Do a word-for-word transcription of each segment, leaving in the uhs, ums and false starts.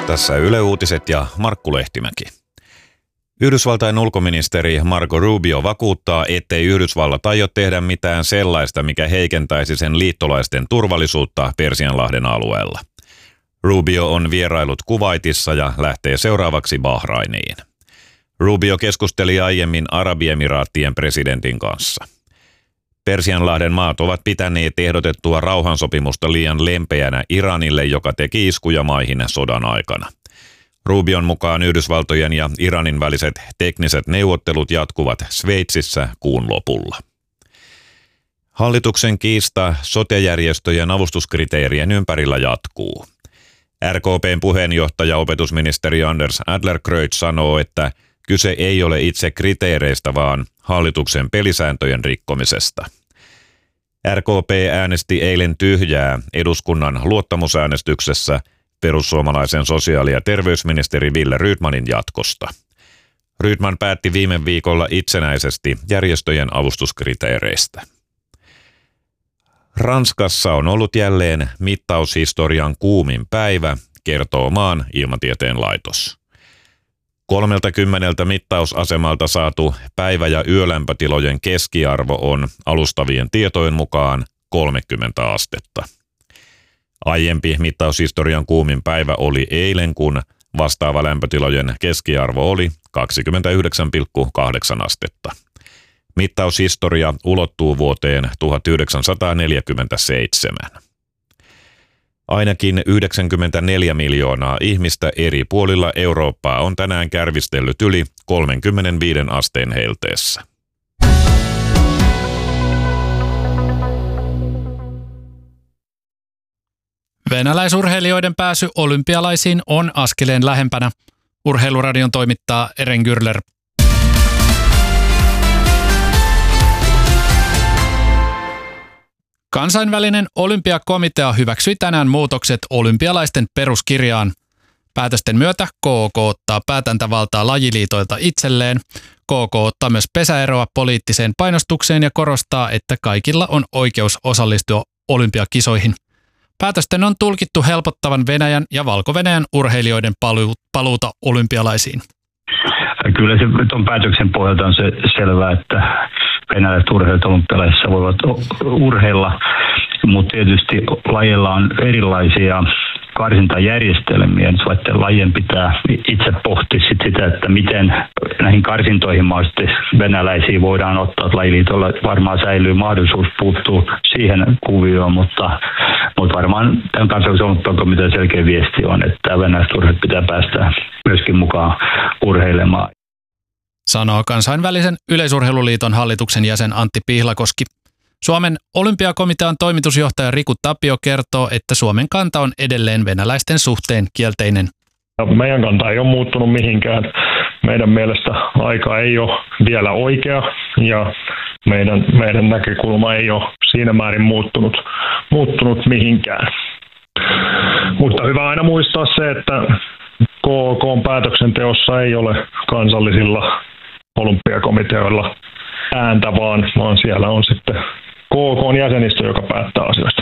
Tässä Yle Uutiset ja Markku Lehtimäki. Yhdysvaltain ulkoministeri Marco Rubio vakuuttaa, ettei Yhdysvallat aio tehdä mitään sellaista, mikä heikentäisi sen liittolaisten turvallisuutta Persianlahden alueella. Rubio on vierailut Kuwaitissa ja lähtee seuraavaksi Bahrainiin. Rubio keskusteli aiemmin Arabiemiraattien presidentin kanssa. Persianlahden maat ovat pitäneet ehdotettua rauhansopimusta liian lempeänä Iranille, joka teki iskuja maihin sodan aikana. Rubion mukaan Yhdysvaltojen ja Iranin väliset tekniset neuvottelut jatkuvat Sveitsissä kuun lopulla. Hallituksen kiista sote-järjestöjen avustuskriteerien ympärillä jatkuu. R K P:n puheenjohtaja opetusministeri Anders Adlercreutz sanoo, että kyse ei ole itse kriteereistä, vaan hallituksen pelisääntöjen rikkomisesta. R K P äänesti eilen tyhjää eduskunnan luottamusäänestyksessä perussuomalaisen sosiaali- ja terveysministeri Wille Rydmanin jatkosta. Rydman päätti viime viikolla itsenäisesti järjestöjen avustuskriteereistä. Ranskassa on ollut jälleen mittaushistorian kuumin päivä, kertoo maan ilmatieteen laitos. kolmekymmentä mittausasemalta saatu päivä- ja yölämpötilojen keskiarvo on alustavien tietojen mukaan kolmekymmentä astetta. Aiempi mittaushistorian kuumin päivä oli eilen, kun vastaava lämpötilojen keskiarvo oli kaksikymmentäyhdeksän pilkku kahdeksan astetta. Mittaushistoria ulottuu vuoteen tuhatyhdeksänsataaneljäkymmentäseitsemän. Ainakin yhdeksänkymmentäneljä miljoonaa ihmistä eri puolilla Eurooppaa on tänään kärvistellyt yli kolmekymmentäviisi asteen helteessä. Venäläisurheilijoiden pääsy olympialaisiin on askeleen lähempänä. Urheiluradion toimittaa Eren Gürler. Kansainvälinen olympiakomitea hyväksyi tänään muutokset olympialaisten peruskirjaan. Päätösten myötä K K ottaa päätäntävaltaa lajiliitoilta itselleen. K K ottaa myös pesäeroa poliittiseen painostukseen ja korostaa, että kaikilla on oikeus osallistua olympiakisoihin. Päätösten on tulkittu helpottavan Venäjän ja Valko-Venäjän urheilijoiden paluuta olympialaisiin. Kyllä se tuon päätöksen pohjalta on se selvää, että venäläiset urheilijat olympialaisissa voivat urheilla, mutta tietysti lajeilla on erilaisia karsintajärjestelmiä. Nyt lajien pitää itse pohtia sit sitä, että miten näihin karsintoihin mahdollisesti venäläisiä voidaan ottaa. Lajiliitolla varmaan säilyy mahdollisuus puuttua siihen kuvioon, mutta, mutta varmaan tämän kansallisen olympiakomitean selkeä viesti on, että venäläiset urheilijat pitää päästä myöskin mukaan urheilemaan. Sanoo kansainvälisen yleisurheiluliiton hallituksen jäsen Antti Pihlakoski. Suomen olympiakomitean toimitusjohtaja Riku Tapio kertoo, että Suomen kanta on edelleen venäläisten suhteen kielteinen. Meidän kanta ei ole muuttunut mihinkään. Meidän mielestä aika ei ole vielä oikea ja meidän, meidän näkökulma ei ole siinä määrin muuttunut, muuttunut mihinkään. Mutta hyvä aina muistaa se, että K K:n päätöksenteossa ei ole kansallisilla olympiakomiteoilla ääntä, vaan, vaan siellä on sitten K K:n jäsenistö, joka päättää asioista.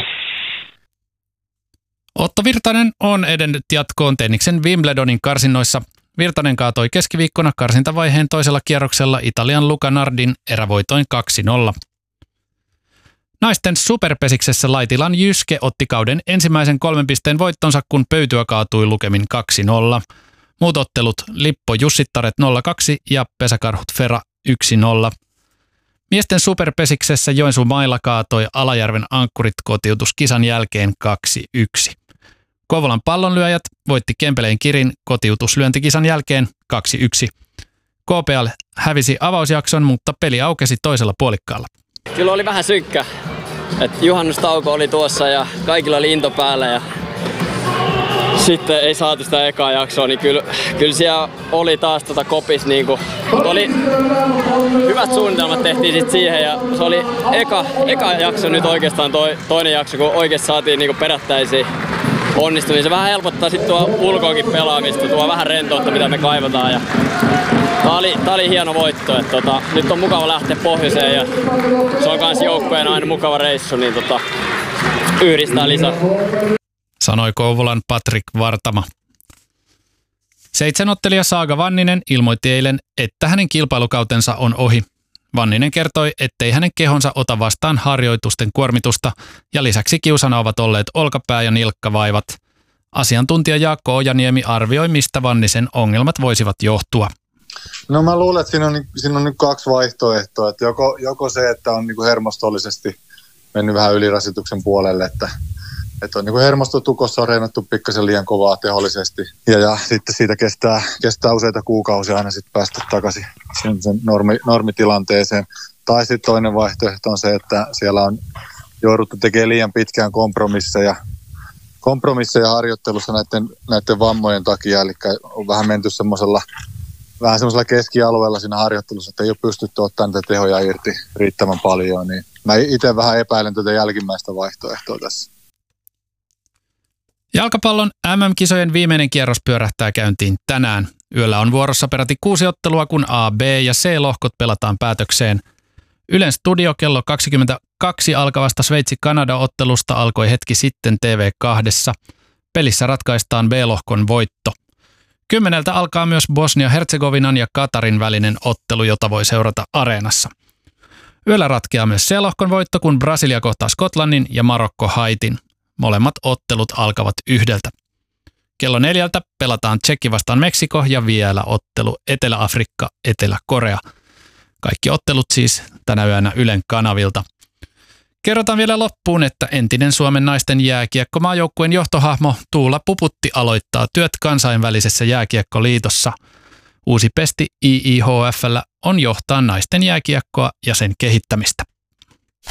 Otto Virtanen on edennyt jatkoon tenniksen Wimbledonin karsinnoissa. Virtanen kaatoi keskiviikkona karsintavaiheen toisella kierroksella Italian Luca Nardin erävoitoin kaksi nolla. Naisten superpesiksessä Laitilan Jyske otti kauden ensimmäisen kolmen pisteen voittonsa, kun Pöytyä kaatui lukemin kaksi nolla. Muut ottelut Lippo Jussittaret nolla kaksi ja Pesäkarhut Fera yksi nolla. Miesten superpesiksessä Joensuu Maila kaatoi Alajärven Ankkurit kotiutuskisan jälkeen kaksi yksi. Kouvolan pallonlyöjät voitti Kempeleen Kirin kotiutuslyöntikisan jälkeen kaksi yksi. K P L hävisi avausjakson, mutta peli aukesi toisella puolikkaalla. Kyllä oli vähän synkkä. Et juhannustauko oli tuossa ja kaikilla oli into päällä ja sitten ei saatu sitä ekaa jaksoa, niin kyllä, kyllä siellä oli taas tota kopis niinku, oli hyvät suunnitelmat tehtiin sit siihen ja se oli eka, eka jakso nyt oikeastaan toi, toinen jakso, kun oikeesti saatiin niinku perättäisiin onnistumisia. Se vähän helpottaa sit tuo ulkoakin pelaamista, tuo vähän rentoutta mitä me kaivataan ja tää oli, tää oli hieno voitto, että tota, nyt on mukava lähteä pohjoiseen ja se on kans joukkueen aina mukava reissu, niin tota, yhdistää lisää. Sanoi Kouvolan Patrik Vartama. Seitsemänottelija Saaga Vanninen ilmoitti eilen, että hänen kilpailukautensa on ohi. Vanninen kertoi, ettei hänen kehonsa ota vastaan harjoitusten kuormitusta ja lisäksi kiusana ovat olleet olkapää- ja nilkkavaivat. Asiantuntija Jaakko Ojaniemi arvioi, mistä Vannisen ongelmat voisivat johtua. No mä luulen, että siinä on, siinä on nyt kaksi vaihtoehtoa. Että joko, joko se, että on niin kuin hermostollisesti mennyt vähän ylirasituksen puolelle, että, että on niin kuin hermostotukossa on reenattu pikkasen liian kovaa tehollisesti. Ja, ja sitten siitä kestää, kestää useita kuukausia aina sitten päästä takaisin sen, sen normi, normitilanteeseen. Tai sitten toinen vaihtoehto on se, että siellä on jouduttu tekemään liian pitkään kompromisseja, kompromisseja harjoittelussa näiden, näiden vammojen takia. Eli on vähän menty semmoisella vähän semmoisella keskialueella siinä harjoittelussa, että ei ole pystytty ottamaan niitä tehoja irti riittävän paljon. Niin mä itse vähän epäilen tätä jälkimmäistä vaihtoehtoa tässä. Jalkapallon äm äm-kisojen viimeinen kierros pyörähtää käyntiin tänään. Yöllä on vuorossa peräti kuusi ottelua, kun A, B ja C-lohkot pelataan päätökseen. Ylen studio kello kaksikymmentäkaksi alkavasta Sveitsi-Kanada-ottelusta alkoi hetki sitten T V kahdessa. Pelissä ratkaistaan B-lohkon voitto. Kymmeneltä alkaa myös Bosnia-Herzegovinan ja Katarin välinen ottelu, jota voi seurata Areenassa. Yöllä ratkeaa myös C-lohkon voitto, kun Brasilia kohtaa Skotlannin ja Marokko Haitin. Molemmat ottelut alkavat yhdeltä. Kello neljältä pelataan Tšekki vastaan Meksiko ja vielä ottelu Etelä-Afrikka, Etelä-Korea. Kaikki ottelut siis tänä yönä Ylen kanavilta. Kerrotaan vielä loppuun, että entinen Suomen naisten jääkiekkomaajoukkueen johtohahmo Tuula Puputti aloittaa työt kansainvälisessä jääkiekkoliitossa. Uusi pesti I I H F:llä on johtaa naisten jääkiekkoa ja sen kehittämistä.